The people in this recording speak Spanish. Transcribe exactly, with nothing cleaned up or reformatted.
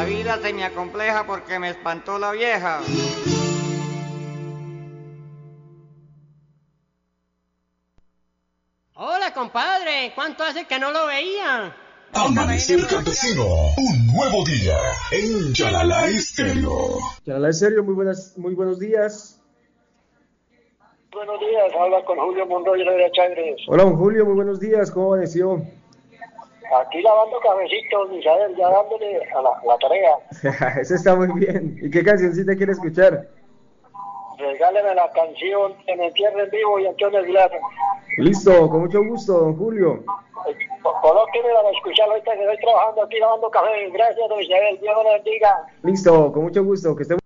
vida se me acompleja porque me espantó la vieja. Hola, compadre, ¿cuánto hace que no lo veía? Amanecer Campesino, un nuevo día en Yalalá Estéreo. Yalalá Estéreo, muy buenas, muy buenos días. Buenos días, habla con Julio Monroy de Chagres. Hola, don Julio, muy buenos días, ¿cómo amaneció? Aquí lavando cafecitos, Misael, ya dándole a la, la tarea. Eso está muy bien. ¿Y qué cancioncita quiere escuchar? Regáleme la canción que me entierren vivo y Antonio Aguilar. Listo, con mucho gusto, don Julio. Colóquenmela para escucharlo ahorita que estoy trabajando aquí lavando café. Gracias, don Misael, Dios lo bendiga. Listo, con mucho gusto, que esté